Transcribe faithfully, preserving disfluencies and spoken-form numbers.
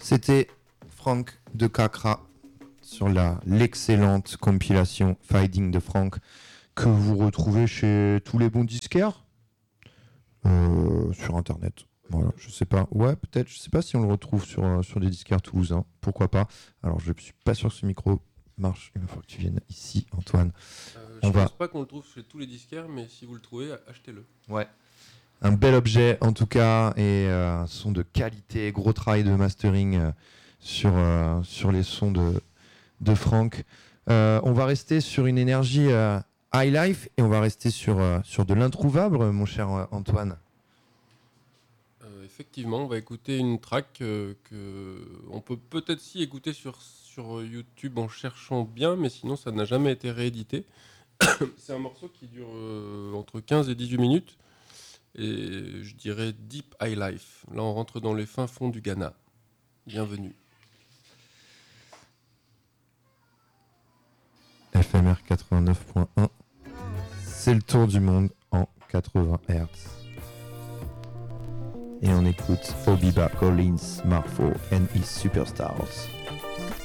C'était Frank de Cacra sur la, l'excellente compilation Finding de Frank que vous retrouvez chez tous les bons disquaires euh, sur internet. Voilà, je sais pas. Ouais, peut-être. Je sais pas si on le retrouve sur, euh, sur des disquaires toulousains. Pourquoi pas. Alors, je suis pas sûr que ce micro marche. Il va falloir que tu viennes ici, Antoine. Euh, on je va... pense pas qu'on le trouve chez tous les disquaires, mais si vous le trouvez, achetez-le. Ouais. Un bel objet en tout cas et euh, un son de qualité, gros travail de mastering euh, sur, euh, sur les sons de, de Frank. Euh, on va rester sur une énergie euh, high life et on va rester sur, euh, sur de l'introuvable, mon cher euh, Antoine. Euh, effectivement, on va écouter une track euh, que on peut peut-être si écouter sur, sur YouTube en cherchant bien, mais sinon ça n'a jamais été réédité. C'est un morceau qui dure euh, entre quinze et dix-huit minutes. Et je dirais Deep High Life. Là, on rentre dans les fins fonds du Ghana. Bienvenue. F M R quatre-vingt-neuf point un. C'est le tour du monde en quatre-vingts hertz. Et on écoute Obiba Collins, Marfo and his Superstars.